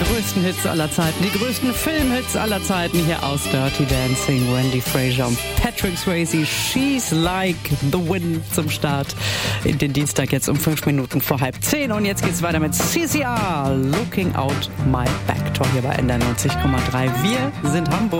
größten Hits aller Zeiten, die größten Filmhits aller Zeiten hier aus Dirty Dancing. Wendy Fraser und Patrick Swayze, She's Like the Wind zum Start in den Dienstag jetzt um 5 Minuten vor 9:30. Und jetzt geht's weiter mit CCR, Looking Out My Back Door hier bei NDR 90,3. Wir sind Hamburg.